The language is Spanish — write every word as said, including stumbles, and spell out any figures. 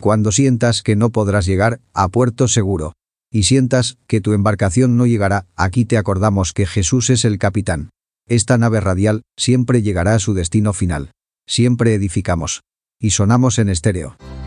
Cuando sientas que no podrás llegar a puerto seguro y sientas que tu embarcación no llegará, aquí te acordamos que Jesús es el capitán. Esta nave radial siempre llegará a su destino final. Siempre edificamos y sonamos en estéreo.